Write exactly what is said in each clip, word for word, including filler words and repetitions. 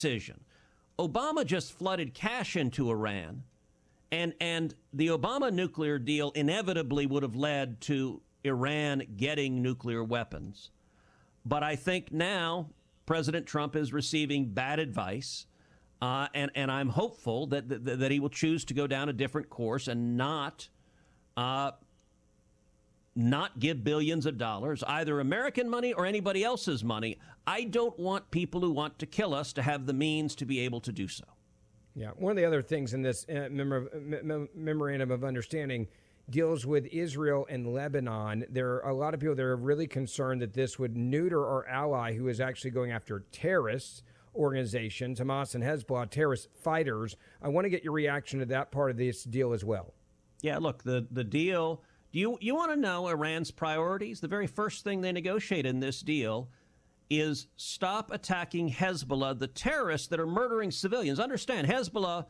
decision. Obama just flooded cash into Iran, and and the Obama nuclear deal inevitably would have led to Iran getting nuclear weapons. But I think now President Trump is receiving bad advice, uh, and, and I'm hopeful that, that that he will choose to go down a different course and not uh, not give billions of dollars, either American money or anybody else's money. I don't want people who want to kill us to have the means to be able to do so. Yeah, one of the other things in this uh, memor- mem- memorandum of understanding deals with Israel and Lebanon. There are a lot of people that are really concerned that this would neuter our ally who is actually going after terrorist organizations, Hamas and Hezbollah, terrorist fighters. I want to get your reaction to that part of this deal as well. Yeah, look, the, the deal, do you, you want to know Iran's priorities? The very first thing they negotiate in this deal is stop attacking Hezbollah, the terrorists that are murdering civilians. Understand, Hezbollah,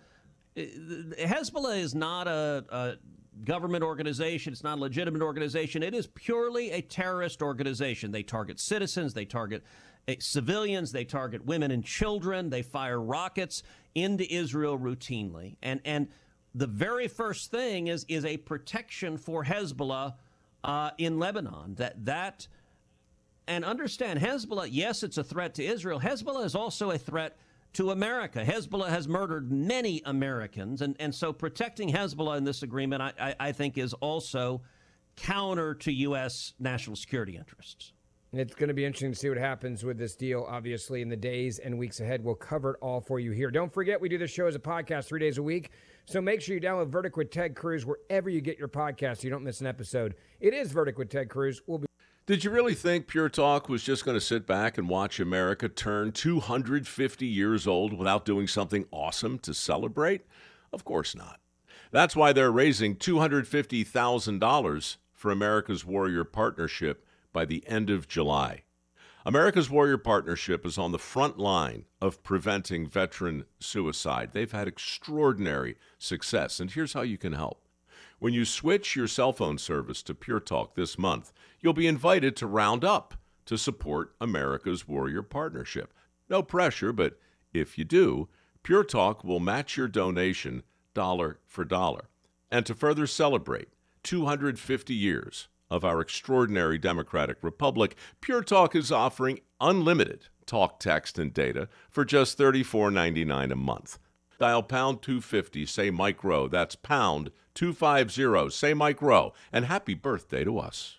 Hezbollah is not a, a government organization. It's not a legitimate organization. It is purely a terrorist organization. They target citizens. They target uh, civilians. They target women and children. They fire rockets into Israel routinely. And and the very first thing is is a protection for Hezbollah uh, in Lebanon. That that and understand, Hezbollah, yes, it's a threat to Israel. Hezbollah is also a threat to America. Hezbollah has murdered many Americans, and, and so protecting Hezbollah in this agreement, I, I, I think, is also counter to U S national security interests. It's going to be interesting to see what happens with this deal, obviously, in the days and weeks ahead. We'll cover it all for you here. Don't forget, we do this show as a podcast three days a week, so make sure you download Verdict with Ted Cruz wherever you get your podcast so you don't miss an episode. It is Verdict with Ted Cruz. We'll be Did you really think Pure Talk was just going to sit back and watch America turn two hundred fifty years old without doing something awesome to celebrate? Of course not. That's why they're raising two hundred fifty thousand dollars for America's Warrior Partnership by the end of July. America's Warrior Partnership is on the front line of preventing veteran suicide. They've had extraordinary success, and here's how you can help. When you switch your cell phone service to Pure Talk this month, you'll be invited to round up to support America's Warrior Partnership. No pressure, but if you do, Pure Talk will match your donation dollar for dollar. And to further celebrate two hundred fifty years of our extraordinary democratic republic, Pure Talk is offering unlimited talk, text, and data for just thirty-four ninety-nine a month. Dial pound two fifty, say Mike Rowe. That's pound two fifty, say Mike Rowe. And happy birthday to us.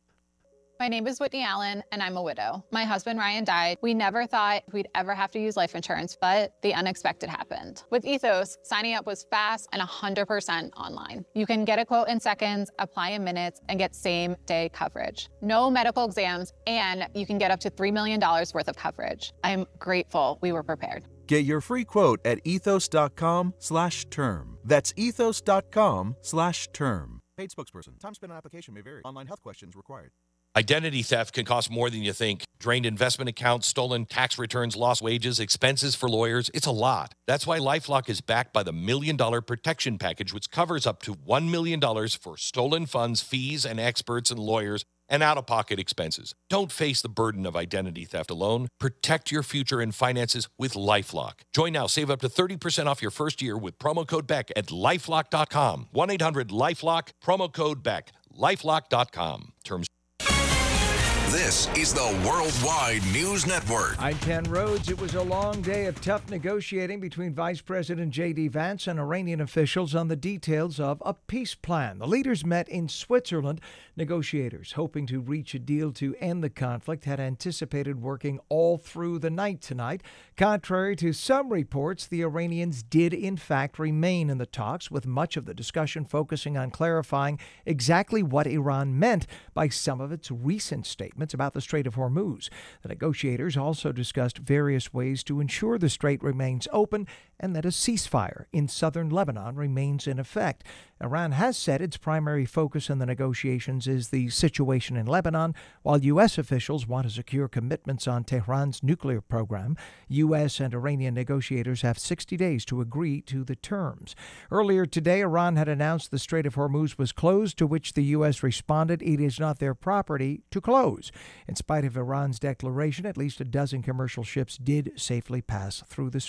My name is Whitney Allen, and I'm a widow. My husband, Ryan, died. We never thought we'd ever have to use life insurance, but the unexpected happened. With Ethos, signing up was fast and one hundred percent online. You can get a quote in seconds, apply in minutes, and get same-day coverage. No medical exams, and you can get up to three million dollars worth of coverage. I'm grateful we were prepared. Get your free quote at ethos.com slash term. That's ethos.com slash term. Paid spokesperson. Time spent on application may vary. Online health questions required. Identity theft can cost more than you think. Drained investment accounts, stolen tax returns, lost wages, expenses for lawyers. It's a lot. That's why LifeLock is backed by the Million Dollar Protection Package, which covers up to one million dollars for stolen funds, fees, and experts and lawyers, and out-of-pocket expenses. Don't face the burden of identity theft alone. Protect your future and finances with LifeLock. Join now. Save up to thirty percent off your first year with promo code Beck at lifelock dot com. one eight hundred lifelock, promo code Beck. lifelock dot com. Terms. This is the Worldwide News Network. I'm Ken Rhodes. It was a long day of tough negotiating between Vice President J D. Vance and Iranian officials on the details of a peace plan. The leaders met in Switzerland. Negotiators, hoping to reach a deal to end the conflict, had anticipated working all through the night tonight. Contrary to some reports, the Iranians did in fact remain in the talks, with much of the discussion focusing on clarifying exactly what Iran meant by some of its recent statements about the Strait of Hormuz. The negotiators also discussed various ways to ensure the strait remains open and that a ceasefire in southern Lebanon remains in effect. Iran has said its primary focus in the negotiations is the situation in Lebanon, while U S officials want to secure commitments on Tehran's nuclear program. U S and Iranian negotiators have sixty days to agree to the terms. Earlier today, Iran had announced the Strait of Hormuz was closed, to which the U S responded it is not their property to close. In spite of Iran's declaration, at least a dozen commercial ships did safely pass through the strait.